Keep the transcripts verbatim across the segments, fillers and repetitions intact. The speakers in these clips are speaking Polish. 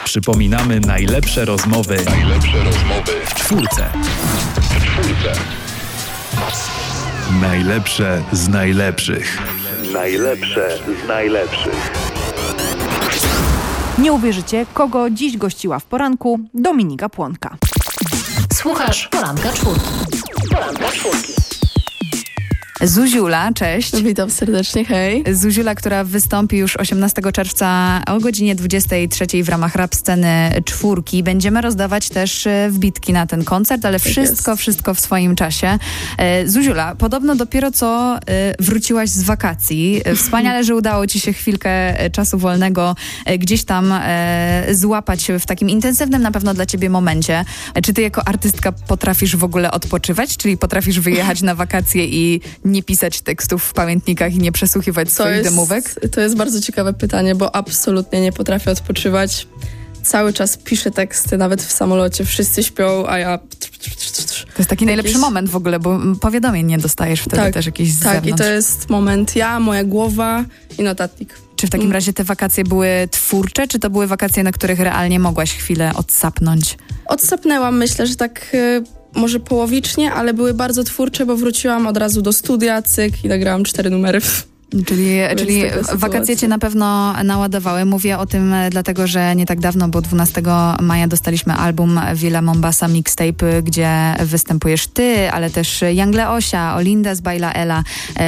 Przypominamy najlepsze rozmowy. Najlepsze rozmowy w czwórce. w czwórce. Najlepsze z najlepszych. Najlepsze z najlepszych. Nie uwierzycie, kogo dziś gościła w poranku Dominika Płonka. Słuchasz Poranka Czwórki. Poranka Czwórki. Zuziula, cześć. Witam serdecznie, hej. Zuziula, która wystąpi już osiemnastego czerwca o godzinie dwudziestej trzeciej w ramach rap sceny czwórki. Będziemy rozdawać też wbitki na ten koncert, ale wszystko, jest. wszystko w swoim czasie. Zuziula, podobno dopiero co wróciłaś z wakacji. Wspaniale, że udało ci się chwilkę czasu wolnego gdzieś tam złapać w takim intensywnym na pewno dla ciebie momencie. Czy ty jako artystka potrafisz w ogóle odpoczywać? Czyli potrafisz wyjechać na wakacje i nie pisać tekstów w pamiętnikach i nie przesłuchiwać To swoich jest, demówek? to jest bardzo ciekawe pytanie, bo absolutnie nie potrafię odpoczywać. Cały czas piszę teksty, nawet w samolocie. Wszyscy śpią, a ja... To jest taki najlepszy Jakieś... moment w ogóle, bo powiadomień nie dostajesz wtedy tak, też jakiś z Tak, zewnątrz. i to jest moment ja, moja głowa i notatnik. Czy w takim Mm. razie te wakacje były twórcze, czy to były wakacje, na których realnie mogłaś chwilę odsapnąć? Odsapnęłam, myślę, że tak... Y- może połowicznie, ale były bardzo twórcze, bo wróciłam od razu do studia, cyk i nagrałam cztery numery. Czyli, czyli taka sytuacja. wakacje cię na pewno naładowały. Mówię o tym dlatego, że nie tak dawno, bo dwunastego maja dostaliśmy album Villa Mombasa Mixtape, gdzie występujesz ty, ale też Young Leosia, Olinda z Baila Ela,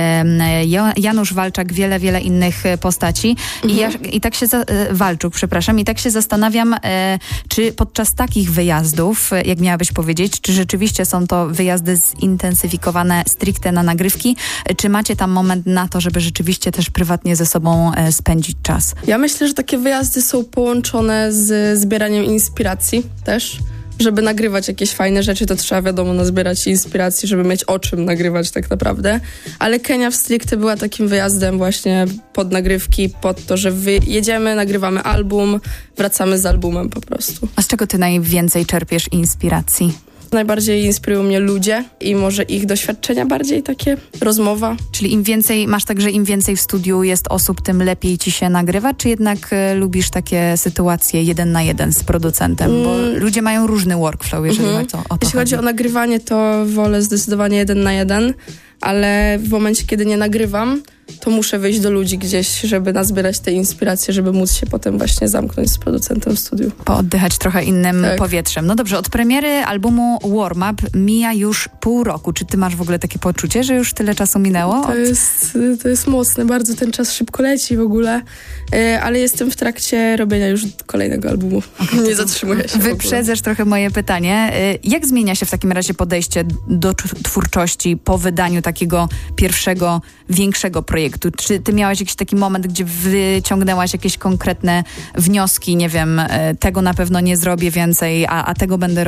e, Janusz Walczak, wiele, wiele innych postaci. I, ja, i tak się, za, Walczuk, przepraszam, i tak się zastanawiam, e, czy podczas takich wyjazdów, jak miałabyś powiedzieć, czy rzeczywiście są to wyjazdy zintensyfikowane stricte na nagrywki, czy macie tam moment na to, żeby rzeczywiście też prywatnie ze sobą e, spędzić czas? Ja myślę, że takie wyjazdy są połączone z zbieraniem inspiracji też. Żeby nagrywać jakieś fajne rzeczy, to trzeba wiadomo nazbierać inspiracji, żeby mieć o czym nagrywać tak naprawdę. Ale Kenia w stricte była takim wyjazdem właśnie pod nagrywki, pod to, że jedziemy, nagrywamy album, wracamy z albumem po prostu. A z czego ty najwięcej czerpiesz inspiracji? Najbardziej inspirują mnie ludzie i może ich doświadczenia bardziej takie, rozmowa. Czyli im więcej, masz tak, że im więcej w studiu jest osób, tym lepiej ci się nagrywa, czy jednak y, lubisz takie sytuacje jeden na jeden z producentem? Mm. Bo ludzie mają różny workflow, jeżeli Mhm. to, o to Jeśli chodzi o nagrywanie, to wolę zdecydowanie jeden na jeden, ale w momencie, kiedy nie nagrywam, to muszę wyjść do ludzi gdzieś, żeby nazbierać te inspiracje, żeby móc się potem właśnie zamknąć z producentem w studiu. Pooddychać trochę innym Tak. powietrzem. No dobrze, od premiery albumu Warm Up mija już pół roku. Czy ty masz w ogóle takie poczucie, że już tyle czasu minęło? To jest, to jest mocne, bardzo ten czas szybko leci w ogóle, yy, ale jestem w trakcie robienia już kolejnego albumu. Okay, nie zatrzymuję się. Wyprzedzasz trochę moje pytanie. Jak zmienia się w takim razie podejście do twórczości po wydaniu takiego pierwszego, większego projektu? Czy ty miałaś jakiś taki moment, gdzie wyciągnęłaś jakieś konkretne wnioski, nie wiem, tego na pewno nie zrobię więcej, a, a tego będę